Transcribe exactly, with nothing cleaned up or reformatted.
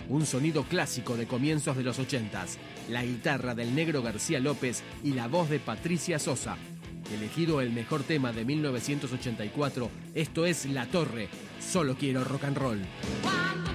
un sonido clásico de comienzos de los ochentas, la guitarra del Negro García López y la voz de Patricia Sosa. Elegido el mejor tema de mil novecientos ochenta y cuatro, esto es La Torre, Solo Quiero Rock and Roll.